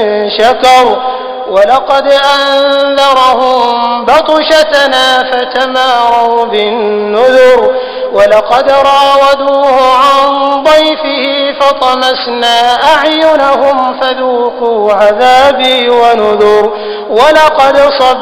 شكر ولقد أنذرهم بطشتنا فتماروا بالنذر ولقد راودوه عن ضيفه فطمسنا أعينهم فذوقوا عذابي ونذر ولقد